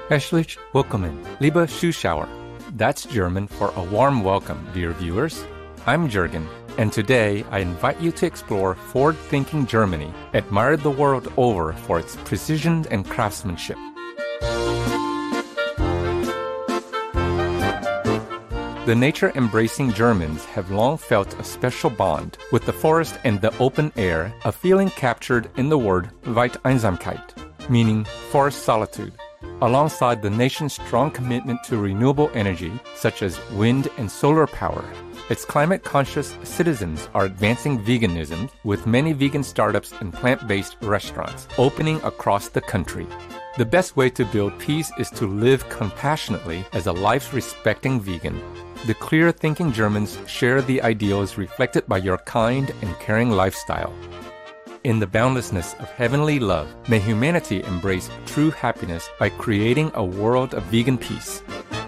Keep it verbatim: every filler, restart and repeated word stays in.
Herzlich willkommen, liebe Zuschauer. That's German for a warm welcome, dear viewers. I'm Jürgen, and today I invite you to explore forward-thinking Germany, admired the world over for its precision and craftsmanship. The nature-embracing Germans have long felt a special bond with the forest and the open air, a feeling captured in the word Waldeinsamkeit, meaning forest solitude. Alongside the nation's strong commitment to renewable energy, such as wind and solar power, its climate-conscious citizens are advancing veganism with many vegan startups and plant-based restaurants opening across the country. The best way to build peace is to live compassionately as a life-respecting vegan. The clear-thinking Germans share the ideals reflected by your kind and caring lifestyle. In the boundlessness of heavenly love, may humanity embrace true happiness by creating a world of vegan peace.